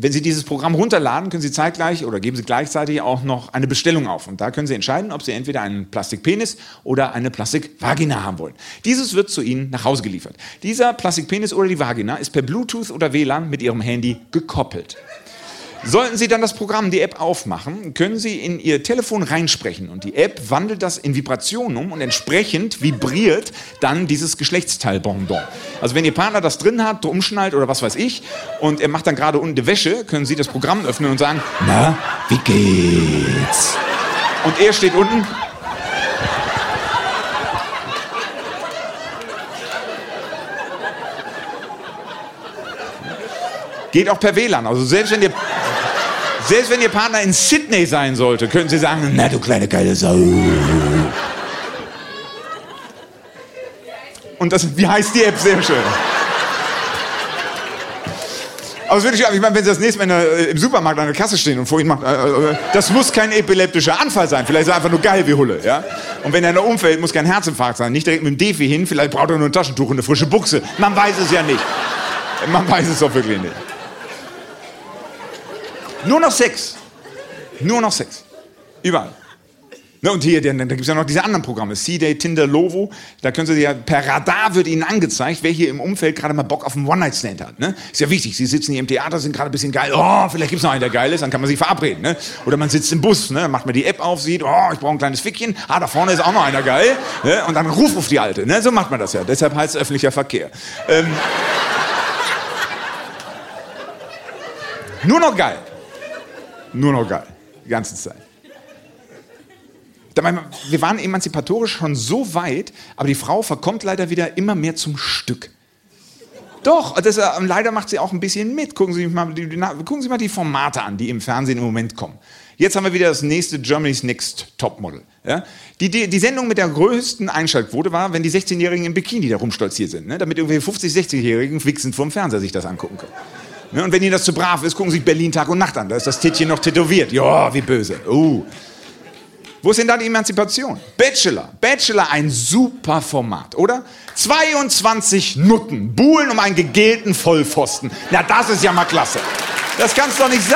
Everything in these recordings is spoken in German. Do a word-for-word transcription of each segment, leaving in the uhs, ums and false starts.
Wenn Sie dieses Programm runterladen, können Sie zeitgleich oder geben Sie gleichzeitig auch noch eine Bestellung auf. Und da können Sie entscheiden, ob Sie entweder einen Plastikpenis oder eine Plastikvagina haben wollen. Dieses wird zu Ihnen nach Hause geliefert. Dieser Plastikpenis oder die Vagina ist per Bluetooth oder W L A N mit Ihrem Handy gekoppelt. Sollten Sie dann das Programm, die App aufmachen, können Sie in Ihr Telefon reinsprechen und die App wandelt das in Vibrationen um und entsprechend vibriert dann dieses Geschlechtsteilbonbon. Also wenn Ihr Partner das drin hat, umschnallt oder was weiß ich und er macht dann gerade unten die Wäsche, können Sie das Programm öffnen und sagen, na, wie geht's? Und er steht unten. Geht auch per W L A N, also selbst wenn ihr Selbst wenn Ihr Partner in Sydney sein sollte, können Sie sagen, na du kleine geile Sau. Und das, wie heißt die App? Sehr schön. Aber wirklich, ich meine, wenn Sie das nächste Mal im Supermarkt an der Kasse stehen und vor Ihnen macht, äh, das muss kein epileptischer Anfall sein, vielleicht ist er einfach nur geil wie Hulle, ja? Und wenn er da umfällt, muss kein Herzinfarkt sein, nicht direkt mit dem Defi hin, vielleicht braucht er nur ein Taschentuch und eine frische Buchse. Man weiß es ja nicht. Man weiß es doch wirklich nicht. Nur noch Sex. Nur noch Sex. Überall. Ne, und hier, da gibt es ja noch diese anderen Programme. C-Date, Tinder, Lovo. Da können Sie ja, per Radar wird Ihnen angezeigt, wer hier im Umfeld gerade mal Bock auf einen One-Night-Stand hat. Ne? Ist ja wichtig. Sie sitzen hier im Theater, sind gerade ein bisschen geil. Oh, vielleicht gibt es noch einen, der geil ist. Dann kann man sich verabreden. Ne? Oder man sitzt im Bus, ne? Macht man die App auf, sieht, oh, ich brauche ein kleines Fickchen. Ah, da vorne ist auch noch einer geil. Ne? Und dann ruf auf die Alte. Ne? So macht man das ja. Deshalb heißt es öffentlicher Verkehr. Ähm, nur noch geil. Nur noch geil. Die ganze Zeit. Wir waren emanzipatorisch schon so weit, aber die Frau verkommt leider wieder immer mehr zum Stück. Doch, das, äh, leider macht sie auch ein bisschen mit. Gucken Sie, mal, die, die, gucken Sie mal die Formate an, die im Fernsehen im Moment kommen. Jetzt haben wir wieder das nächste Germany's Next Topmodel. Ja? Die, die, die Sendung mit der größten Einschaltquote war, wenn die sechzehnjährigen im Bikini da rumstolziert sind. Ne? Damit irgendwie fünfzig-, sechzigjährigen wichsend vorm Fernseher sich das angucken können. Ne? Und wenn Ihnen das zu brav ist, gucken Sie sich Berlin Tag und Nacht an. Da ist das Tittchen noch tätowiert. Ja, wie böse. Uh. Wo ist denn da die Emanzipation? Bachelor. Bachelor, ein super Format, oder? zweiundzwanzig Nutten buhlen um einen gegelten Vollpfosten. Na, das ist ja mal klasse. Das kann's doch nicht sein.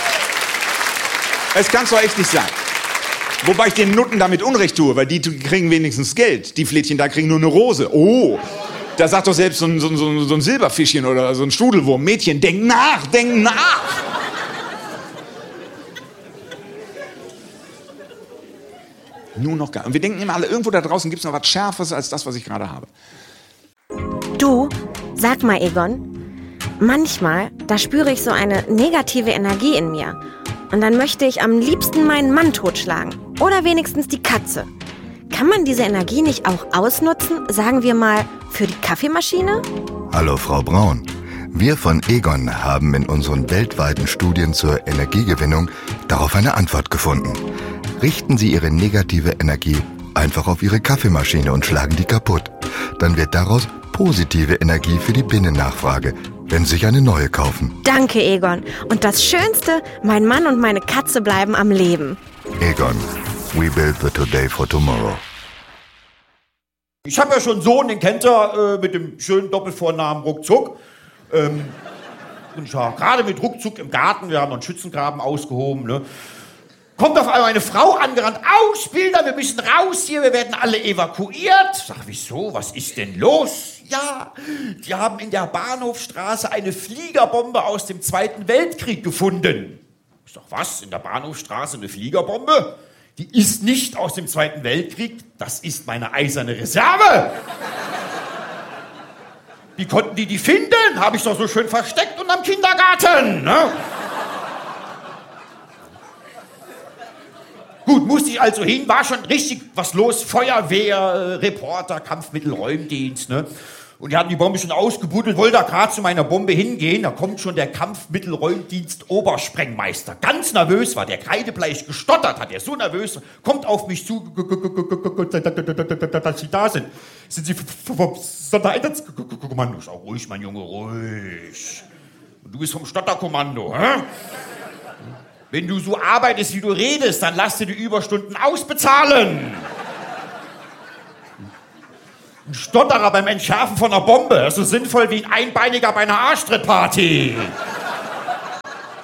Es kann's doch echt nicht sein. Wobei ich den Nutten damit Unrecht tue, weil die kriegen wenigstens Geld. Die Flädchen da kriegen nur eine Rose. Oh, da sagt doch selbst so ein, so, so, so ein Silberfischchen oder so ein Strudelwurm, Mädchen, denk nach, denk nach. Nur noch geil. Und wir denken immer alle, irgendwo da draußen gibt es noch was Schärferes als das, was ich gerade habe. Du, sag mal, Egon, manchmal, da spüre ich so eine negative Energie in mir. Und dann möchte ich am liebsten meinen Mann totschlagen. Oder wenigstens die Katze. Kann man diese Energie nicht auch ausnutzen, sagen wir mal, für die Kaffeemaschine? Hallo, Frau Braun. Wir von Egon haben in unseren weltweiten Studien zur Energiegewinnung darauf eine Antwort gefunden. Richten Sie Ihre negative Energie einfach auf Ihre Kaffeemaschine und schlagen die kaputt. Dann wird daraus positive Energie für die Binnennachfrage, wenn Sie sich eine neue kaufen. Danke, Egon. Und das Schönste, mein Mann und meine Katze bleiben am Leben. Egon, we build the today for tomorrow. Ich habe ja schon einen Sohn, den kennt er, äh, mit dem schönen Doppelvornamen Ruckzuck. Ähm, und ich war gerade mit Ruckzuck im Garten, wir haben noch einen Schützengraben ausgehoben, ne? Kommt auf einmal eine Frau angerannt. Aus, Bilder, wir müssen raus hier, wir werden alle evakuiert. Sag, wieso, was ist denn los? Ja, die haben in der Bahnhofstraße eine Fliegerbombe aus dem Zweiten Weltkrieg gefunden. Ich sag, was, in der Bahnhofstraße eine Fliegerbombe? Die ist nicht aus dem Zweiten Weltkrieg, das ist meine eiserne Reserve. Wie konnten die die finden? Habe ich doch so schön versteckt unterm Kindergarten, ne? Gut, musste ich also hin, war schon richtig was los, Feuerwehr, äh, Reporter, Kampfmittelräumdienst, ne? Und die hatten die Bombe schon ausgebuddelt, wollte da gerade zu meiner Bombe hingehen, da kommt schon der Kampfmittelräumdienst Obersprengmeister, ganz nervös war, der Kreidebleich gestottert hat, er so nervös, kommt auf mich zu, dass Sie da sind. Sind Sie vom Sondereinsatzkommando? Ist auch ruhig, mein Junge, ruhig. Und du bist vom Stotterkommando, hä? Wenn du so arbeitest, wie du redest, dann lass dir die Überstunden ausbezahlen. Ein Stotterer beim Entschärfen von einer Bombe, das ist so sinnvoll wie ein Einbeiniger bei einer Arschtrittparty.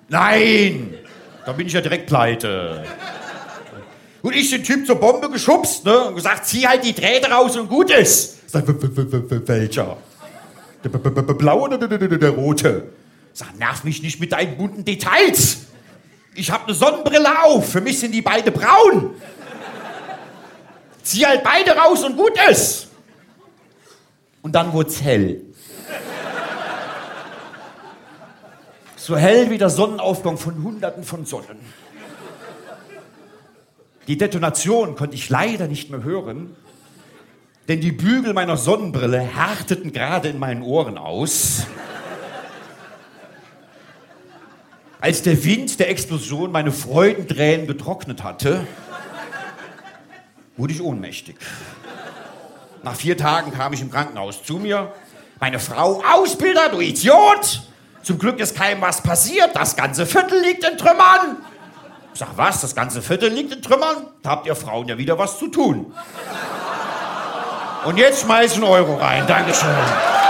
Nein, da bin ich ja direkt pleite. Und ich den Typ zur Bombe geschubst, ne, und gesagt, zieh halt die Drähte raus und gut ist. Sag, welcher? Der blaue oder der rote? Sag, nerv mich nicht mit deinen bunten Details. Ich hab eine Sonnenbrille auf, für mich sind die beide braun. Zieh halt beide raus und gut ist. Und dann wurd's hell. So hell wie der Sonnenaufgang von Hunderten von Sonnen. Die Detonation konnte ich leider nicht mehr hören, denn die Bügel meiner Sonnenbrille härteten gerade in meinen Ohren aus. Als der Wind der Explosion meine Freudentränen getrocknet hatte, wurde ich ohnmächtig. Nach vier Tagen kam ich im Krankenhaus zu mir. Meine Frau, Ausbilder, du Idiot! Zum Glück ist keinem was passiert. Das ganze Viertel liegt in Trümmern. Ich sag, was? Das ganze Viertel liegt in Trümmern? Da habt ihr Frauen ja wieder was zu tun. Und jetzt schmeiß ich einen Euro rein. Dankeschön.